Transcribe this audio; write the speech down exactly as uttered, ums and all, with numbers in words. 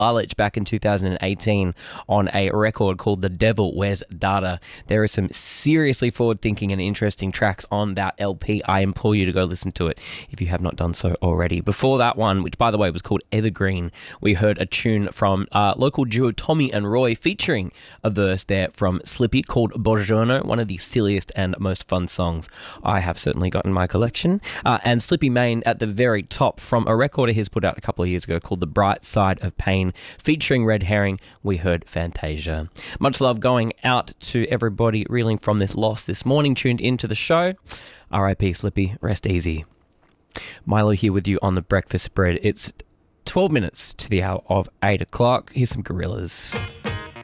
Ulich back in two thousand eighteen on a record called The Devil Wears Data. There are some seriously forward-thinking and interesting tracks on that L P. I implore you to go listen to it if you have not done so already. Before that one, which by the way was called Evergreen, we heard a tune from uh, local duo Tommy and Roy featuring a verse there from Slippy called Buongiorno, one of the silliest and most fun songs I have certainly got in my collection. Uh, and Slippy Main at the very top from a record of his put out a couple of years ago called The Bright Side of Pain, featuring Red Herring. We heard Fantasia. Much love going out to everybody reeling from this loss this morning, tuned into the show. R I P Slippy, rest easy. Milo here with you on the breakfast spread. It's twelve minutes to the hour of eight o'clock. Here's some Gorillaz.